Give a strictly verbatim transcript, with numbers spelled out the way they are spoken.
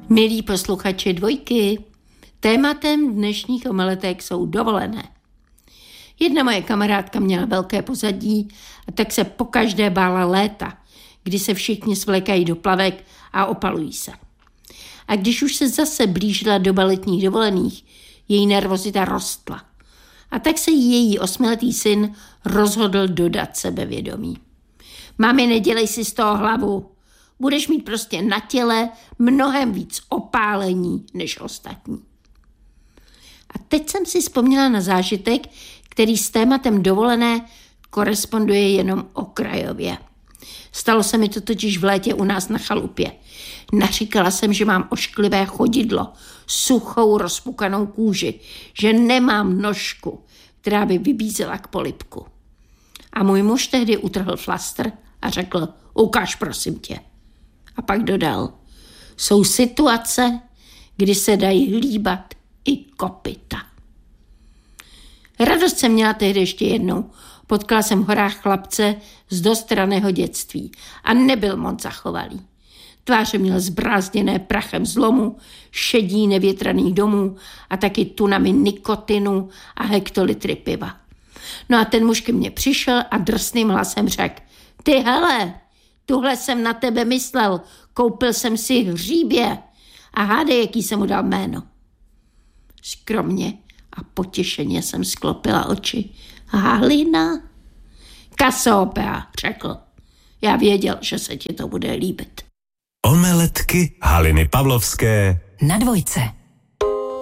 Milí posluchači Dvojky, tématem dnešních omeletek jsou dovolené. Jedna moje kamarádka měla velké pozadí a tak se pokaždé bála léta, kdy se všichni svlékají do plavek a opalují se. A když už se zase blížila doba letních dovolených, její nervozita rostla. A tak se její osmiletý syn rozhodl dodat sebevědomí. Mami, nedělej si z toho hlavu. Budeš mít prostě na těle mnohem víc opálení než ostatní. A teď jsem si vzpomněla na zážitek, který s tématem dovolené koresponduje jenom okrajově. Stalo se mi to totiž v létě u nás na chalupě. Naříkala jsem, že mám ošklivé chodidlo, suchou rozpukanou kůži, že nemám nožku, která by vybízela k polibku. A můj muž tehdy utrhl flastr a řekl, ukaž prosím tě. A pak dodal, jsou situace, kdy se dají hlíbat i kopyta. Radost jsem měla tehdy ještě jednou. Potkala jsem v horách chlapce z dost raného dětství a nebyl moc zachovalý. Tváře měl zbrázděné prachem zlomu, šedí nevětraných domů a taky tunami nikotinu a hektolitry piva. No a ten muž ke mně přišel a drsným hlasem řekl, ty hele, tuhle jsem na tebe myslel, koupil jsem si hříbě a hádej, jaký jsem mu dal jméno. Skromně a potěšeně jsem sklopila oči. Halina? Kasopea, řekl. Já věděl, že se ti to bude líbit. Omeletky Haliny Pavlovské na Dvojce.